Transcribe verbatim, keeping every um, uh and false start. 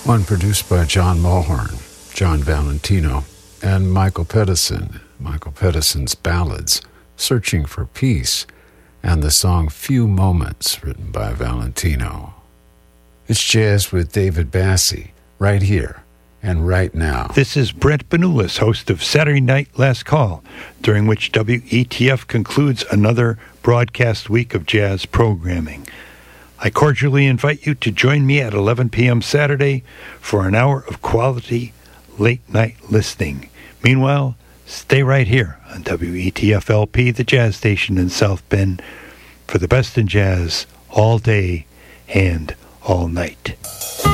One produced by John Mulhern, John Valentino, and Michael Pedersen. Michael Pedersen's ballads, Searching for Peace, and the song Few Moments, written by Valentino. It's Jazz with David Bassie, right here and right now. This is Brent Benulis, host of Saturday Night Last Call, during which W E T F concludes another broadcast week of jazz programming. I cordially invite you to join me at eleven p.m. Saturday for an hour of quality late-night listening. Meanwhile, stay right here on W E T F L P, the jazz station in South Bend, for the best in jazz all day and all night.